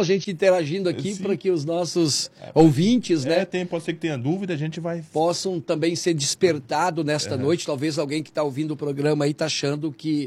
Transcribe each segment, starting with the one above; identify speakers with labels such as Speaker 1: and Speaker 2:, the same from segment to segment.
Speaker 1: a gente interagindo aqui para que os nossos ouvintes, né?
Speaker 2: Pode ser que tenha dúvida, a gente vai...
Speaker 1: Possam também ser despertados nesta noite. Talvez alguém que está ouvindo o programa aí está achando que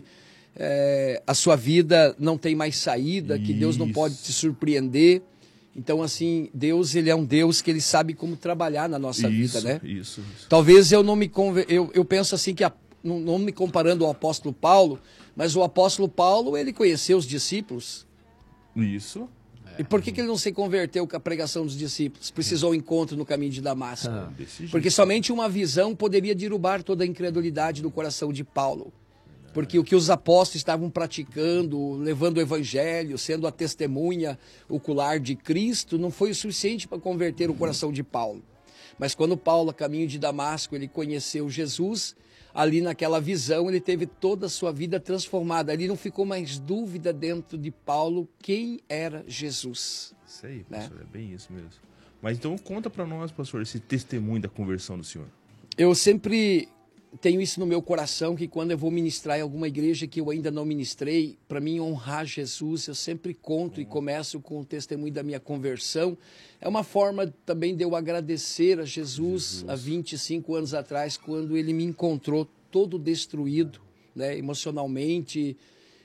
Speaker 1: a sua vida não tem mais saída, que Deus não pode te surpreender. Então, assim, Deus, ele é um Deus que ele sabe como trabalhar na nossa vida, né?
Speaker 2: Isso.
Speaker 1: Talvez eu não me... Eu penso assim que, não me comparando ao apóstolo Paulo, mas o apóstolo Paulo, ele conheceu os discípulos.
Speaker 2: Isso.
Speaker 1: E por que ele não se converteu com a pregação dos discípulos? Precisou um encontro no caminho de Damasco. Porque somente uma visão poderia derrubar toda a incredulidade do coração de Paulo. Porque o que os apóstolos estavam praticando, levando o evangelho, sendo a testemunha ocular de Cristo, não foi o suficiente para converter o coração de Paulo. Mas quando Paulo, a caminho de Damasco, ele conheceu Jesus, ali naquela visão ele teve toda a sua vida transformada. Ali não ficou mais dúvida dentro de Paulo quem era Jesus.
Speaker 2: Isso aí, pastor, é bem isso mesmo. Mas então conta para nós, pastor, esse testemunho da conversão do senhor.
Speaker 1: Eu sempre tenho isso no meu coração, que quando eu vou ministrar em alguma igreja que eu ainda não ministrei, para mim honrar Jesus, eu sempre conto e começo com o testemunho da minha conversão. É uma forma também de eu agradecer a Jesus há 25 anos atrás, quando ele me encontrou todo destruído, né, emocionalmente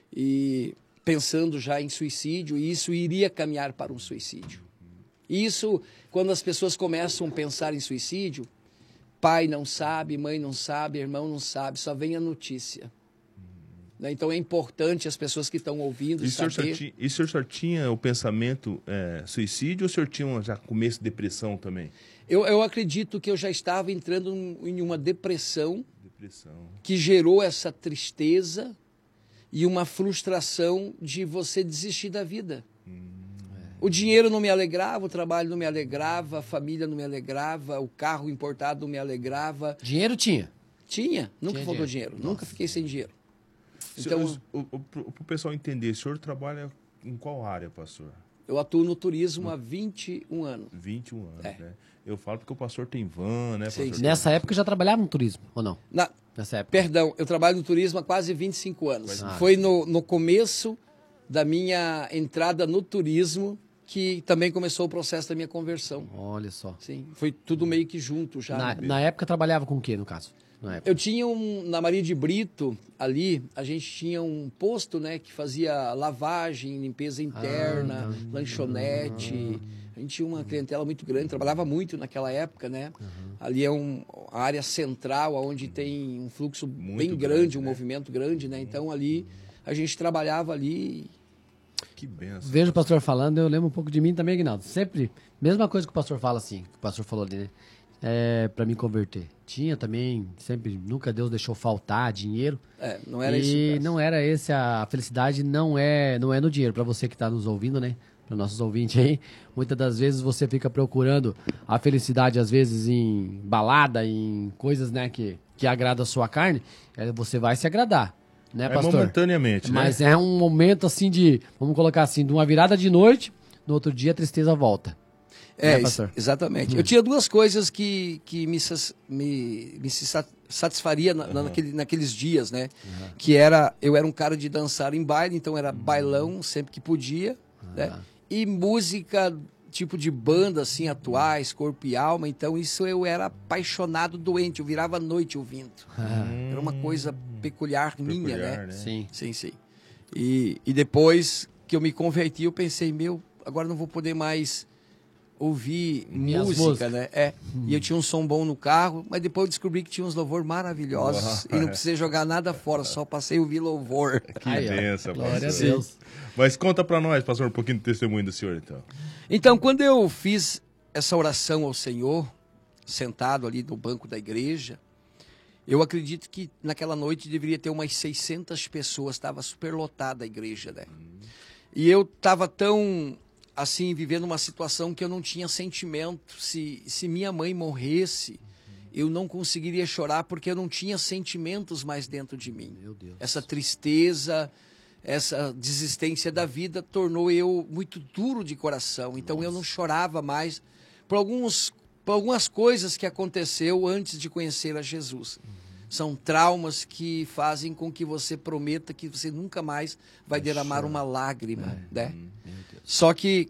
Speaker 1: e pensando já em suicídio, e isso iria caminhar para um suicídio. E isso, quando as pessoas começam a pensar em suicídio, pai não sabe, mãe não sabe, irmão não sabe, só vem a notícia. Então é importante as pessoas que estão ouvindo saber...
Speaker 2: E o senhor tinha o pensamento suicídio ou o senhor tinha já começo de depressão também?
Speaker 1: Eu acredito que eu já estava entrando em uma depressão que gerou essa tristeza e uma frustração de você desistir da vida. O dinheiro não me alegrava, o trabalho não me alegrava, a família não me alegrava, o carro importado não me alegrava.
Speaker 3: Dinheiro tinha?
Speaker 1: Tinha, nunca faltou dinheiro. Nunca fiquei sem dinheiro.
Speaker 2: Então, para o pessoal entender, o senhor trabalha em qual área, pastor?
Speaker 1: Eu atuo no turismo há 21 anos.
Speaker 2: 21 anos, né? Eu falo porque o pastor tem van, né?
Speaker 1: Sim,
Speaker 2: pastor?
Speaker 3: Nessa época já trabalhava no turismo, ou não? Nessa época.
Speaker 1: Perdão, eu trabalho no turismo há quase 25 anos. Foi no começo da minha entrada no turismo que também começou o processo da minha conversão.
Speaker 3: Olha só.
Speaker 1: Sim, foi tudo meio que junto já.
Speaker 3: Na época trabalhava com o quê, no caso?
Speaker 1: Eu tinha na Maria de Brito, ali, a gente tinha um posto, né, que fazia lavagem, limpeza interna, lanchonete. A gente tinha uma clientela muito grande, trabalhava muito naquela época, né? Ali é uma área central, onde tem um fluxo bem grande, um movimento grande, né? Então ali, a gente trabalhava ali.
Speaker 2: Que benção.
Speaker 3: Vejo o pastor falando, eu lembro um pouco de mim também, Aguinaldo. Sempre, mesma coisa que o pastor fala assim, que o pastor falou ali, né? Para me converter. Tinha também, sempre, nunca Deus deixou faltar dinheiro.
Speaker 1: Não era isso.
Speaker 3: E não era esse, a felicidade não é no dinheiro. Para você que está nos ouvindo, né? Para nossos ouvintes aí, muitas das vezes você fica procurando a felicidade, às vezes, em balada, em coisas, né, que agradam a sua carne, você vai se agradar. Né, pastor?
Speaker 2: Momentaneamente,
Speaker 3: Mas
Speaker 2: né?
Speaker 3: é um momento assim vamos colocar assim, de uma virada de noite, no outro dia a tristeza volta. Né, pastor?
Speaker 1: Exatamente. Eu tinha duas coisas que me satisfaria naqueles dias, né? Que eu era um cara de dançar em baile, então era bailão sempre que podia, né? E música tipo de banda, assim, atuais, corpo e alma. Então isso eu era apaixonado, doente, eu virava a noite ouvindo. Era uma coisa peculiar minha, né?
Speaker 3: Sim.
Speaker 1: Sim. E depois que eu me converti, eu pensei, agora não vou poder mais ouvir música, né? E eu tinha um som bom no carro, mas depois eu descobri que tinha uns louvor maravilhosos e não precisei jogar nada fora, só passei a ouvir louvor.
Speaker 2: Que benção,
Speaker 3: glória a Deus.
Speaker 2: Mas conta pra nós, pastor, um pouquinho do testemunho do senhor, então.
Speaker 1: Então, quando eu fiz essa oração ao Senhor, sentado ali no banco da igreja, eu acredito que naquela noite deveria ter umas 600 pessoas, estava superlotada a igreja, né? E eu estava tão, assim, vivendo uma situação que eu não tinha sentimento. Se minha mãe morresse, eu não conseguiria chorar porque eu não tinha sentimentos mais dentro de mim.
Speaker 3: Meu Deus.
Speaker 1: Essa tristeza, essa desistência da vida tornou eu muito duro de coração. Então eu não chorava mais por algumas coisas que aconteceu antes de conhecer a Jesus. São traumas que fazem com que você prometa que você nunca mais vai derramar uma lágrima, né? Só que